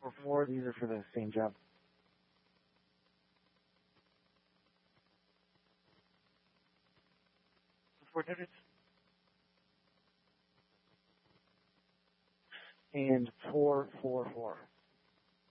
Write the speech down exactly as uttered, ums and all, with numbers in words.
four four. These are for the same job. Four digits. And four four four.